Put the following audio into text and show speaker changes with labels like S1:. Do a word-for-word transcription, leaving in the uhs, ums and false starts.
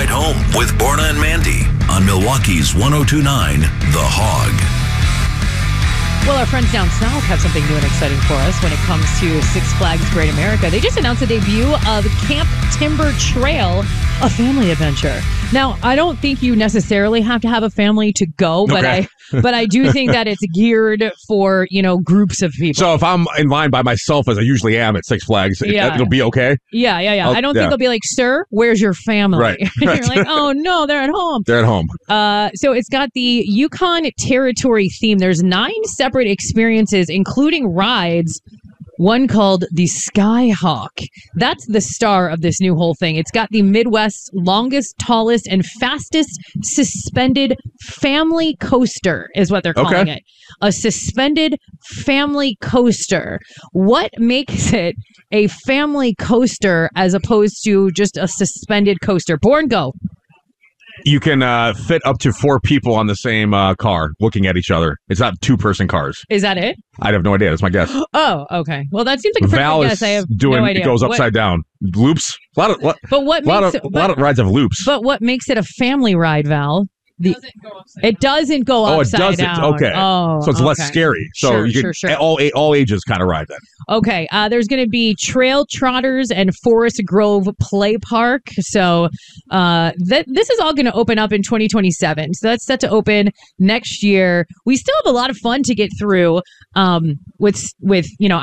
S1: Ride Home with Borna and Mandy on Milwaukee's one oh two point nine The Hog.
S2: Well, our friends down south have something new and exciting for us when it comes to Six Flags Great America. They just announced the debut of Camp Timber Trail, a family adventure. Now, I don't think you necessarily have to have a family to go, but
S3: Okay.
S2: I but I do think that it's geared for, you know, groups of people.
S3: So if I'm in line by myself, as I usually am at Six Flags, it-
S2: Yeah.
S3: it'll be okay?
S2: yeah, yeah, yeah.
S3: I'll-
S2: I don't
S3: yeah.
S2: think they'll be like, sir, where's your family?
S3: Right.
S2: You're like, oh, no, they're at home.
S3: They're at home.
S2: Uh, so it's got the Yukon Territory theme. There's nine separate experiences, including rides. One called the Skyhawk. That's the star of this new whole thing. It's got the Midwest's longest, tallest, and fastest suspended family coaster, is what they're calling
S3: Okay.
S2: it. A suspended family coaster. What makes it a family coaster as opposed to just a suspended coaster? Born, go.
S3: You can uh, fit up to four people on the same uh, car looking at each other. It's not two-person cars.
S2: Is that it?
S3: I have no idea. That's my guess.
S2: Oh, okay. Well, that seems like a pretty
S3: Val
S2: good
S3: is
S2: guess. I have
S3: doing,
S2: no idea.
S3: it goes
S2: What-
S3: upside down. Loops. A lot of, lot,
S2: But what
S3: lot
S2: makes
S3: of,
S2: it?
S3: a lot of rides have loops.
S2: But what makes it a family ride, Val? The, it doesn't go
S3: oh, it
S2: upside
S3: doesn't.
S2: down.
S3: Okay.
S2: Oh,
S3: so it's less
S2: okay.
S3: scary. So
S2: Sure,
S3: you can
S2: sure, sure.
S3: all a- all ages kind of ride that.
S2: Okay. Uh, there's going to be Trail Trotters and Forest Grove Play Park. So uh, th- this is all going to open up in twenty twenty-seven. So that's set to open next year. We still have a lot of fun to get through um, with with you know.